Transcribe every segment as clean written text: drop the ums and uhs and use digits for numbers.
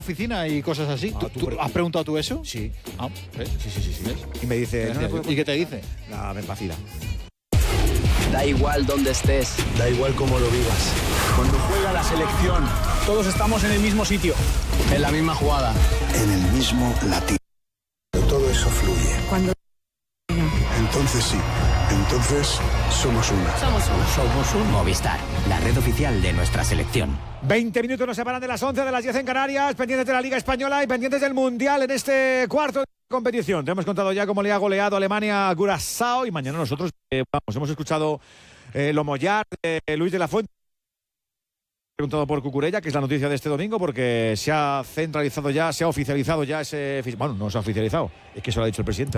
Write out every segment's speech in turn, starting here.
oficina y cosas así. ¿Tú has preguntado tú eso? Sí. Ah, ¿ves? Sí. ¿Ves? Y me dice... ¿Y qué te dice? La vacila. Da igual donde estés. Da igual cómo lo vivas. Cuando juega la selección, todos estamos en el mismo sitio, en la misma jugada. En el mismo latido. Pero todo eso fluye. Cuando... Entonces sí. Entonces somos una. Somos un Movistar, la red oficial de nuestra selección. 20 minutos nos separan de las 11 de las 10 en Canarias, pendientes de la Liga Española y pendientes del Mundial en este cuarto de competición. Te hemos contado ya cómo le ha goleado Alemania a Curazao y mañana nosotros hemos escuchado lo Mollar de Luis de la Fuente. Preguntado por Cucurella, que es la noticia de este domingo, porque se ha centralizado ya, se ha oficializado ya ese... Bueno, no se ha oficializado, es que eso lo ha dicho el presidente.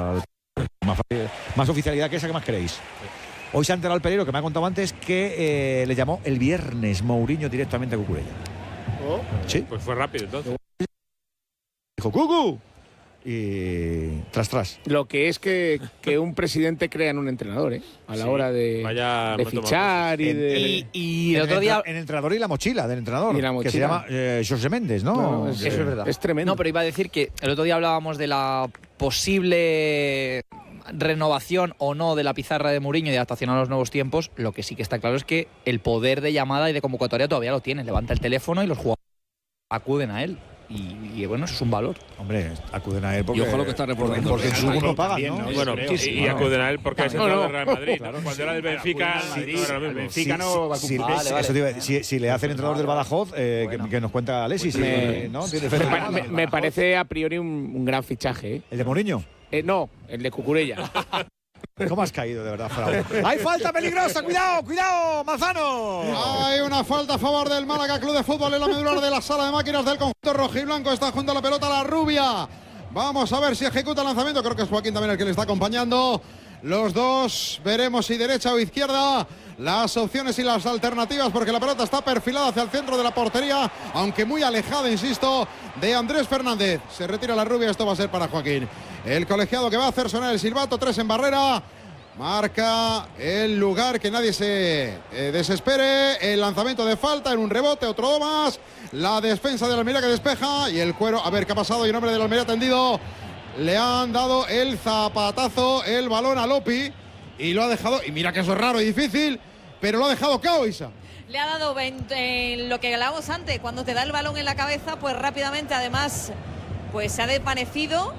Más oficialidad que esa, ¿qué más queréis? Hoy se ha enterado el Pereiro, que me ha contado antes, que le llamó el viernes Mourinho directamente a Cucurella. ¿Oh? Sí. Pues fue rápido entonces. Dijo Cucu y tras. Lo que es que un presidente crea en un entrenador, a la hora de fichar y el otro día el entrenador y la mochila del entrenador, que se llama José Méndez, ¿no? Eso es verdad. Es tremendo. No, pero iba a decir que el otro día hablábamos de la posible renovación o no de la pizarra de Mourinho y adaptación a los nuevos tiempos. Lo que sí que está claro es que el poder de llamada y de convocatoria todavía lo tiene. Levanta el teléfono y los jugadores acuden a él. Y bueno, eso es un valor. Hombre, acuden a él porque... Y ojo lo que está reportando. Porque en su no pagan, ¿no? Bueno, y acuden a él porque es el del Real Madrid. Claro. Cuando era del Benfica, no va a cumplir. Si le hacen entrenador del Badajoz, que nos cuenta Alexis. Me parece a priori un gran fichaje. ¿El de Mourinho? No, el de Cucurella. ¿Cómo has caído, de verdad, Frau? ¡Hay falta peligrosa! ¡Cuidado, Manzano! Hay una falta a favor del Málaga Club de Fútbol en la medular de la sala de máquinas del conjunto rojiblanco. Está junto a la pelota la rubia. Vamos a ver si ejecuta el lanzamiento. Creo que es Joaquín también el que le está acompañando. Los dos veremos si derecha o izquierda. Las opciones y las alternativas, porque la pelota está perfilada hacia el centro de la portería, aunque muy alejada, insisto, de Andrés Fernández. Se retira la rubia, esto va a ser para Joaquín. El colegiado que va a hacer sonar el silbato, 3 en barrera. Marca el lugar, que nadie se desespere. El lanzamiento de falta en un rebote, otro más. La defensa de la Almería que despeja y el cuero. A ver qué ha pasado. Y un hombre de la Almería tendido. Le han dado el zapatazo, el balón a Lopi. Y lo ha dejado, y mira que eso es raro y difícil, pero lo ha dejado cao, Isa. Le ha dado lo que hablábamos antes, cuando te da el balón en la cabeza, pues rápidamente, además, pues se ha desvanecido.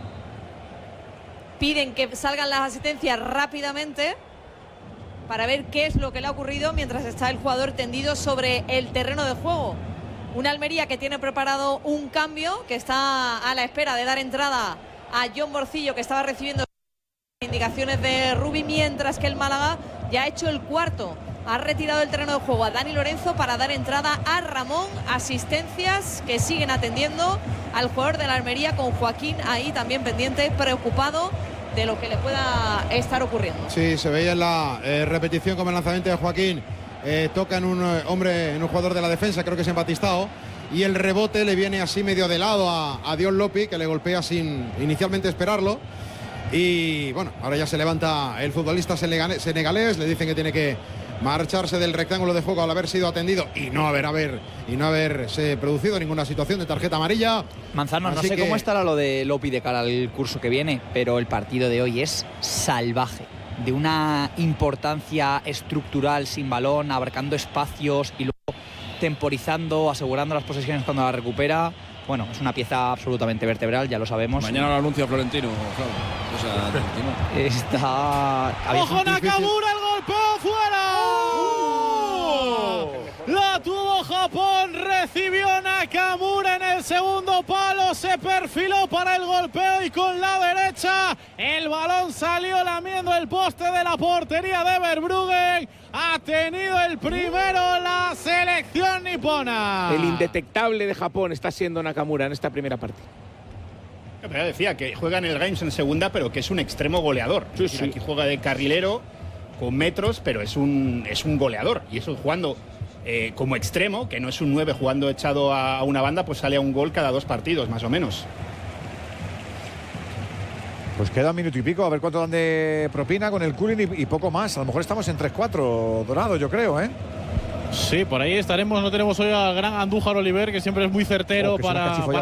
Piden que salgan las asistencias rápidamente para ver qué es lo que le ha ocurrido mientras está el jugador tendido sobre el terreno de juego. Una Almería que tiene preparado un cambio, que está a la espera de dar entrada a John Morcillo, que estaba recibiendo indicaciones de Rubi, mientras que el Málaga ya ha hecho el cuarto. Ha retirado el terreno de juego a Dani Lorenzo para dar entrada a Ramón. Asistencias que siguen atendiendo al jugador de la Almería, con Joaquín ahí también pendiente, preocupado de lo que le pueda estar ocurriendo. Sí, se veía en la repetición como el lanzamiento de Joaquín toca en un hombre, en un jugador de la defensa, creo que es en Batistao, y el rebote le viene así medio de lado a Dion Lopi, que le golpea sin inicialmente esperarlo. Y bueno, ahora ya se levanta el futbolista senegalés, le dicen que tiene que marcharse del rectángulo de juego al haber sido atendido y no haberse producido ninguna situación de tarjeta amarilla. Manzano, no sé cómo estará lo de Lopi de cara al curso que viene, pero el partido de hoy es salvaje, de una importancia estructural sin balón, abarcando espacios y luego temporizando, asegurando las posesiones cuando la recupera. Bueno, es una pieza absolutamente vertebral, ya lo sabemos. Mañana lo anuncia Florentino, claro. Está... ¡Ojo Nakamura, el golpeo fuera! La tuvo Japón, recibió Nakamura en el segundo palo, se perfiló para el golpeo y con la derecha el balón salió lamiendo el poste de la portería de Verbruggen. Ha tenido el primero la selección nipona. El indetectable de Japón está siendo Nakamura en esta primera parte. Pero decía que juega en el Reims en segunda, pero que es un extremo goleador. Sí, sí. Aquí juega de carrilero con metros, pero es un goleador. Y eso jugando como extremo, que no es un 9 jugando echado a una banda, pues sale a un gol cada 2 partidos, más o menos. Pues queda un minuto y pico, a ver cuánto dan de propina con el cooling y poco más. A lo mejor estamos en 3-4, Dorado, yo creo, ¿eh? Sí, por ahí estaremos. No tenemos hoy al gran Andújar Oliver, que siempre es muy certero para